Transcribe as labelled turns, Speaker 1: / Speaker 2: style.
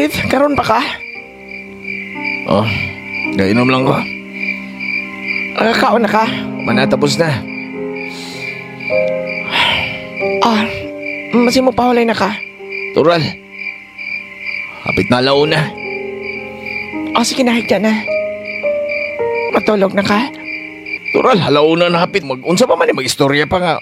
Speaker 1: Steve, karon pa ka?
Speaker 2: Oh, gainom lang ko.
Speaker 1: Kaon na ka?
Speaker 2: Manatapos na.
Speaker 1: Masimo pahulay na ka?
Speaker 2: Tural. Hapit na alauna.
Speaker 1: Sige na, higda na. Matulog na ka?
Speaker 2: Tural, alauna na hapit. Mag-unsa pa man mag-istorya pa nga.